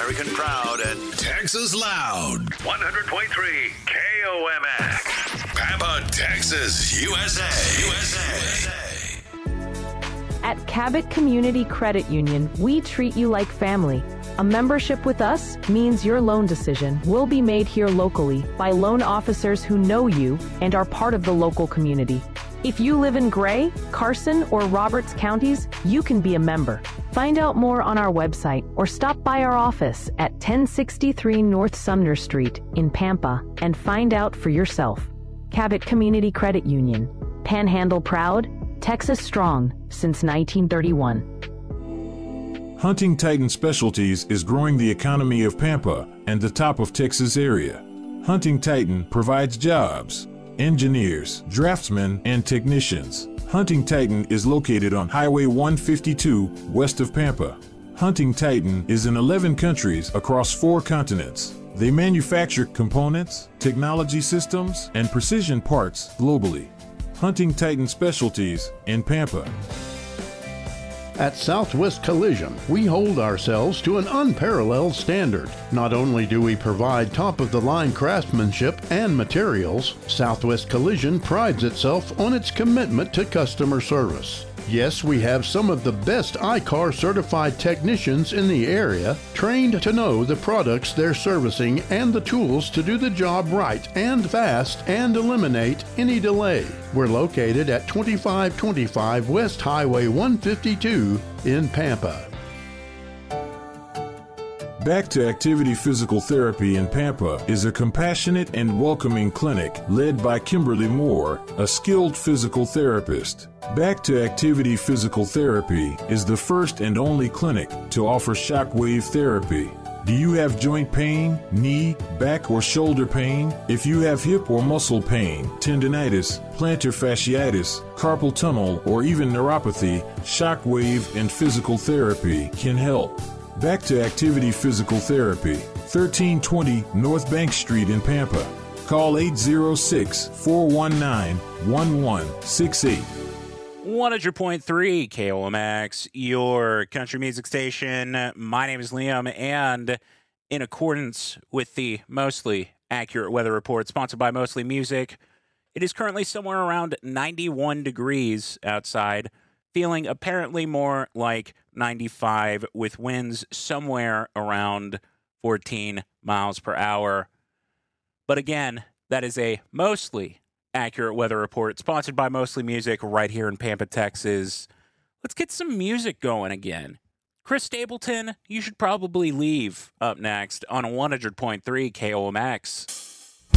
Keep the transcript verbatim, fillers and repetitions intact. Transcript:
American proud and Texas loud. one hundred point three K O M X. Pampa, Texas, U S A. U S A. At Cabot Community Credit Union, we treat you like family. A membership with us means your loan decision will be made here locally by loan officers who know you and are part of the local community. If you live in Gray, Carson, or Roberts counties, you can be a member. Find out more on our website or stop by our office at ten sixty-three North Sumner Street in Pampa and find out for yourself. Cabot Community Credit Union. Panhandle proud, Texas strong since nineteen thirty-one. Hunting Titan Specialties is growing the economy of Pampa and the top of Texas area. Hunting Titan provides jobs, engineers, draftsmen, and technicians. Hunting Titan is located on Highway one fifty-two, west of Pampa. Hunting Titan is in eleven countries across four continents. They manufacture components, technology systems, and precision parts globally. Hunting Titan Specialties in Pampa. At Southwest Collision, we hold ourselves to an unparalleled standard. Not only do we provide top-of-the-line craftsmanship and materials, Southwest Collision prides itself on its commitment to customer service. Yes, we have some of the best I C A R certified technicians in the area, trained to know the products they're servicing and the tools to do the job right and fast and eliminate any delay. We're located at twenty-five twenty-five West Highway one fifty-two in Pampa. Back to Activity Physical Therapy in Pampa is a compassionate and welcoming clinic led by Kimberly Moore, a skilled physical therapist. Back to Activity Physical Therapy is the first and only clinic to offer shockwave therapy. Do you have joint pain, knee, back, or shoulder pain? If you have hip or muscle pain, tendinitis, plantar fasciitis, carpal tunnel, or even neuropathy, shockwave and physical therapy can help. Back to Activity Physical Therapy, thirteen twenty North Bank Street in Pampa. Call eight zero six, four one nine, one one six eight. one hundred point three K O M X, your country music station. My name is Liam, and in accordance with the Mostly Accurate Weather Report, sponsored by Mostly Music, it is currently somewhere around ninety-one degrees outside, feeling apparently more like ninety-five, with winds somewhere around fourteen miles per hour. But again, that is a mostly accurate weather report sponsored by Mostly Music right here in Pampa, Texas. Let's get some music going again. Chris Stapleton, You Should Probably Leave, up next on one hundred point three K O M X.